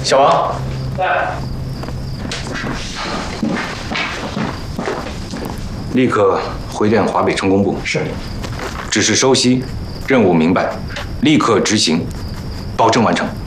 小王， 在。 立刻回电华北成工部。 是。 指示收悉，任务明白，立刻执行，保证完成。